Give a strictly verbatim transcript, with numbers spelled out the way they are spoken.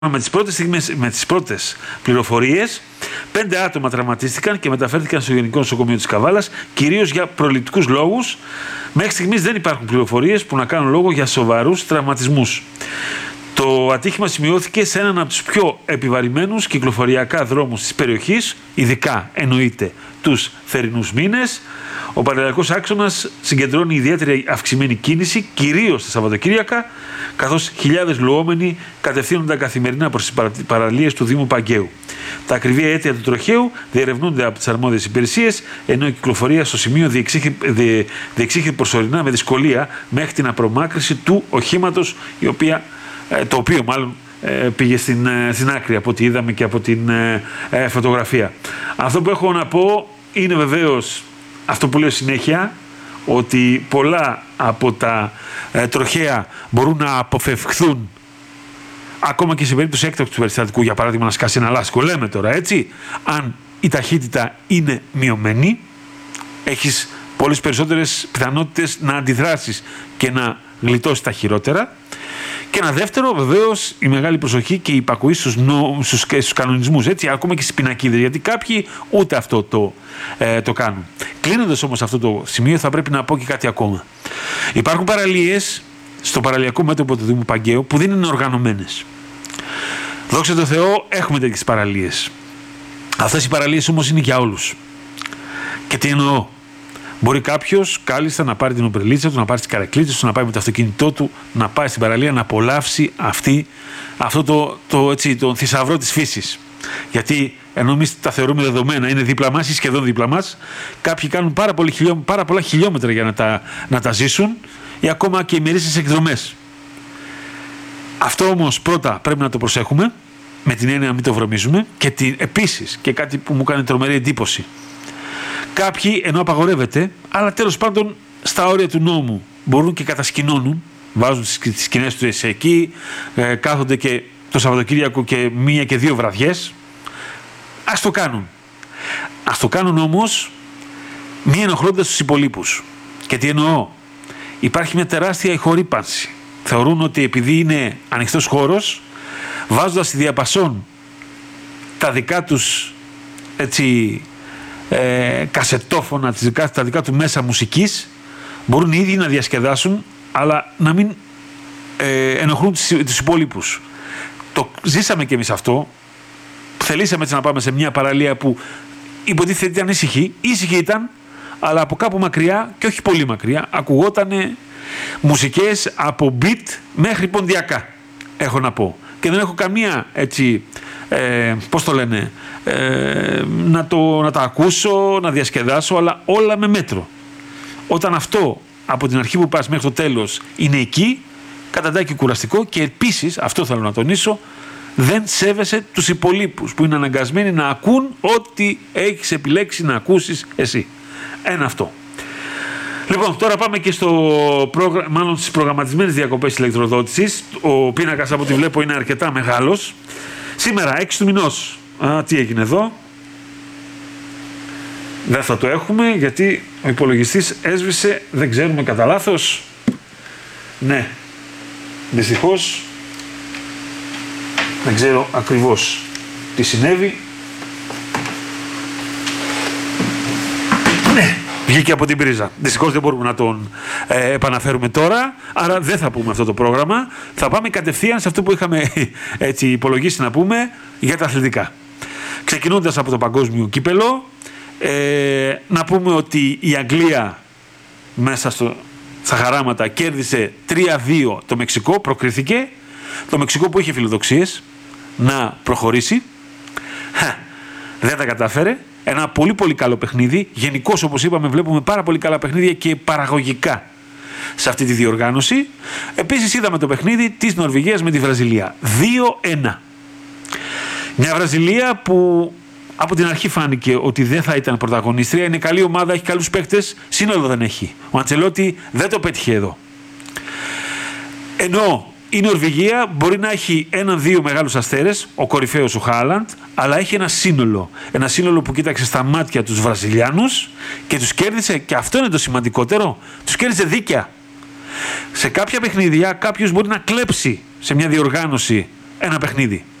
Με τις πρώτες στιγμές, με τις πρώτες πληροφορίες, πέντε άτομα τραυματίστηκαν και μεταφέρθηκαν στο Γενικό Νοσοκομείο της Καβάλας, κυρίως για προληπτικούς λόγους. Μέχρι στιγμής δεν υπάρχουν πληροφορίες που να κάνουν λόγο για σοβαρούς τραυματισμούς. Το ατύχημα σημειώθηκε σε έναν από τους πιο επιβαρημένους κυκλοφοριακά δρόμους της περιοχής, ειδικά εννοείται τους θερινούς μήνες. Ο παραλληλικός άξονας συγκεντρώνει ιδιαίτερη αυξημένη κίνηση, κυρίως τα Σαββατοκύριακα, καθώς χιλιάδες λουόμενοι κατευθύνονται καθημερινά προς τις παραλίες του Δήμου Παγκαίου. Τα ακριβή αίτια του τροχαίου διερευνούνται από τις αρμόδιες υπηρεσίες, ενώ η κυκλοφορία στο σημείο διεξήχθη προσωρινά με δυσκολία μέχρι την απρομάκρυνση του οχήματος, η οποία, το οποίο μάλλον πήγε στην, στην άκρη από ό,τι είδαμε και από την ε, φωτογραφία. Αυτό που έχω να πω είναι βεβαίως αυτό που λέω συνέχεια, ότι πολλά από τα ε, τροχαία μπορούν να αποφευχθούν ακόμα και σε περίπτωση έκτακτου περιστατικού, για παράδειγμα να σκάσει ένα λάστιχο, λέμε τώρα έτσι, αν η ταχύτητα είναι μειωμένη, έχεις πολλές περισσότερες πιθανότητες να αντιδράσεις και να γλιτώσεις τα χειρότερα. Και ένα δεύτερο, βεβαίως, η μεγάλη προσοχή και η υπακοή στους, νο, στους, στους κανονισμούς, έτσι, ακόμα και στις πινακίδες, γιατί κάποιοι ούτε αυτό το, ε, το κάνουν. Κλείνοντας όμως αυτό το σημείο, θα πρέπει να πω και κάτι ακόμα. Υπάρχουν παραλίες στο παραλιακό μέτωπο του Δήμου Παγκαίου που δεν είναι οργανωμένες. Δόξα τω Θεώ, έχουμε τέτοιες παραλίες. Αυτές οι παραλίες όμως είναι για όλους. Και τι εννοώ? Μπορεί κάποιος κάλλιστα να πάρει την ομπρελίτσα του, να πάρει τις καρεκλίτσες του, να πάει με το αυτοκίνητό του, να πάει στην παραλία, να απολαύσει αυτή, αυτό το, το, έτσι, τον θησαυρό της φύσης. Γιατί ενώ εμείς τα θεωρούμε δεδομένα, είναι δίπλα μας ή σχεδόν δίπλα μας, κάποιοι κάνουν πάρα, πολύ χιλιό, πάρα πολλά χιλιόμετρα για να τα, να τα ζήσουν ή ακόμα και ημερήσιες εκδρομές. Αυτό όμως πρώτα πρέπει να το προσέχουμε, με την έννοια να μην το βρωμίζουμε, και την, επίσης και κάτι που μου κάνει τρομερή εντύπωση. Κάποιοι, ενώ απαγορεύεται, αλλά τέλος πάντων στα όρια του νόμου μπορούν και κατασκηνώνουν, βάζουν τις σκηνές τους εκεί, ε, κάθονται και το Σαββατοκύριακο και μία και δύο βραδιές. Ας το κάνουν. Ας το κάνουν όμως μη ενοχλώντας τους υπολείπους. Και τι εννοώ? Υπάρχει μια τεράστια ηχορύπανση. Θεωρούν ότι επειδή είναι ανοιχτός χώρος, βάζοντας στη διαπασόν τα δικά τους έτσι, ε, κασετόφωνα, τα δικά του μέσα μουσικής, μπορούν οι ίδιοι να διασκεδάσουν, αλλά να μην ε, ενοχλούν τους υπόλοιπους. Το ζήσαμε κι εμείς αυτό. Θελήσαμε έτσι να πάμε σε μια παραλία που υποτίθεται ήταν ήσυχη. Ήσυχη ήταν, αλλά από κάπου μακριά, και όχι πολύ μακριά, ακουγότανε μουσικές από beat μέχρι ποντιακά, έχω να πω. Και δεν έχω καμία έτσι, ε, πώς το λένε, ε, να, το, να τα ακούσω, να διασκεδάσω, αλλά όλα με μέτρο. Όταν αυτό από την αρχή που πας μέχρι το τέλος είναι εκεί, καταντάει και κουραστικό, και επίσης, αυτό θέλω να τονίσω, δεν σέβεσαι τους υπολείπους που είναι αναγκασμένοι να ακούν ό,τι έχεις επιλέξει να ακούσεις εσύ. Ένα αυτό. Λοιπόν, τώρα πάμε και στο πρόγραμμα, μάλλον στις προγραμματισμένες διακοπές ηλεκτροδότησης. Ο πίνακας από ό,τι βλέπω είναι αρκετά μεγάλος. Σήμερα, έξι του μηνός. Α, τι έγινε εδώ? Δεν θα το έχουμε γιατί ο υπολογιστής έσβησε, δεν ξέρουμε κατά λάθος. Ναι, δυστυχώς δεν ξέρω ακριβώς τι συνέβη. Ναι, βγήκε από την πρίζα. Δυστυχώς δεν μπορούμε να τον ε, επαναφέρουμε τώρα, άρα δεν θα πούμε αυτό το πρόγραμμα. Θα πάμε κατευθείαν σε αυτό που είχαμε έτσι υπολογίσει να πούμε για τα αθλητικά. Ξεκινώντας από το παγκόσμιο κύπελο, ε, να πούμε ότι η Αγγλία μέσα στο, στα χαράματα κέρδισε τρία δύο το Μεξικό, προκρίθηκε. Το Μεξικό που είχε φιλοδοξίες να προχωρήσει, δεν τα κατάφερε. Ένα πολύ πολύ καλό παιχνίδι. Γενικώς, όπως είπαμε, βλέπουμε πάρα πολύ καλά παιχνίδια και παραγωγικά σε αυτή τη διοργάνωση. Επίσης είδαμε το παιχνίδι της Νορβηγίας με τη Βραζιλία. δύο ένα. Μια Βραζιλία που από την αρχή φάνηκε ότι δεν θα ήταν πρωταγωνίστρια. Είναι καλή ομάδα, έχει καλούς παίκτες, σύνολο δεν έχει. Ο Αντσελότη δεν το πέτυχε εδώ. Ενώ η Νορβηγία μπορεί να έχει έναν-δύο μεγάλους αστέρες, ο κορυφαίος ο Χάλαντ, αλλά έχει ένα σύνολο. Ένα σύνολο που κοίταξε στα μάτια τους Βραζιλιάνους και τους κέρδισε, και αυτό είναι το σημαντικότερο, τους κέρδισε δίκαια. Σε κάποια παιχνίδια κάποιος μπορεί να κλέψει σε μια διοργάνωση ένα παιχνίδι.